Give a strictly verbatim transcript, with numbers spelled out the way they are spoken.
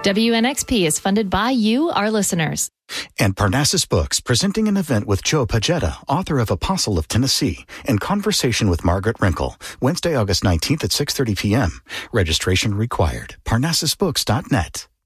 W N X P is funded by you, our listeners. And Parnassus Books, presenting an event with Joe Pagetta, author of Apostle of Tennessee, in conversation with Margaret Wrinkle, Wednesday, August nineteenth at six thirty p.m. Registration required. Parnassus Books dot net.